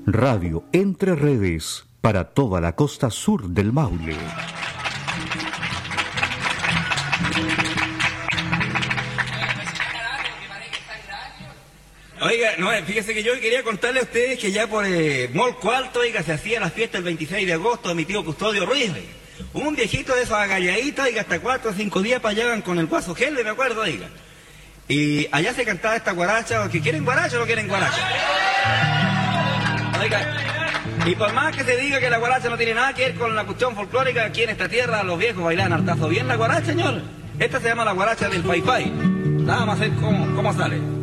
Radio Entre Redes para toda la costa sur del Maule. Oiga, no, fíjese que yo quería contarle a ustedes que ya por Molco Alto, oiga, se hacía la fiesta el 26 de agosto de mi tío Custodio Ruiz. Un viejito de esos agalladitos, oiga, hasta 4 o 5 días para allá con el guaso gel, me acuerdo, oiga. Y allá se cantaba esta guaracha, que quieren guaracha o no quieren guaracha. Oiga, y por más que se diga que la guaracha no tiene nada que ver con la cuestión folclórica, aquí en esta tierra los viejos bailan hartazo bien la guaracha, señor. Esta se llama la guaracha del Pai Pai. Nada más ver cómo sale.